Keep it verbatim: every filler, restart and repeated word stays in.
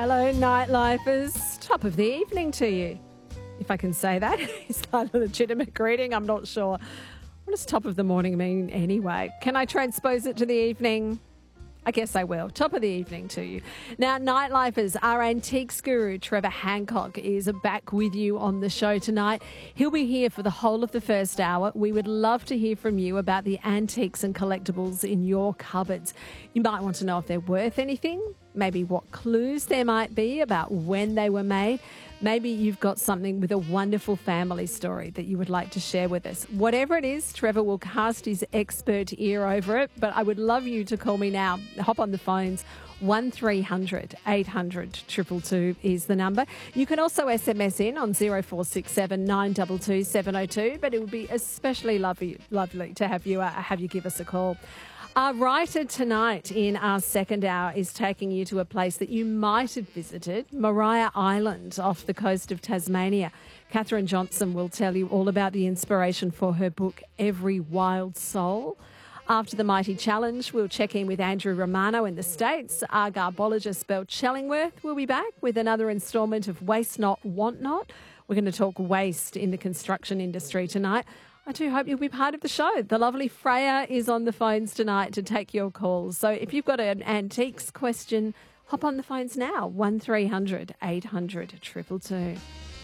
Hello, nightlifers. Top of the evening to you. If I can say that. Is that a legitimate greeting? I'm not sure. What does top of the morning mean anyway? Can I transpose it to the evening? I guess I will. Top of the evening to you. Now, nightlifers, our antiques guru, Trevor Hancock, is back with you on the show tonight. He'll be here for the whole of the first hour. We would love to hear from you about the antiques and collectibles in your cupboards. You might want to know if they're worth anything, maybe what clues there might be about when they were made. Maybe you've got something with a wonderful family story that you would like to share with us. Whatever it is, Trevor will cast his expert ear over it, but I would love you to call me now. Hop on the phones. one three hundred eight hundred two two two is the number. You can also S M S in on zero four six seven nine two two seven zero two, but it would be especially lovely, lovely to have you, uh, have you give us a call. Our writer tonight in our second hour is taking you to a place that you might have visited, Maria Island off the coast of Tasmania. Catherine Johnson will tell you all about the inspiration for her book, Every Wild Soul. After the Mighty Challenge, we'll check in with Andrew Romano in the States. Our garbologist Belle Chellingworth will be back with another instalment of Waste Not, Want Not. We're going to talk waste in the construction industry tonight. I do hope you'll be part of the show. The lovely Freya is on the phones tonight to take your calls. So if you've got an antiques question, hop on the phones now, one three hundred eight hundred two two two.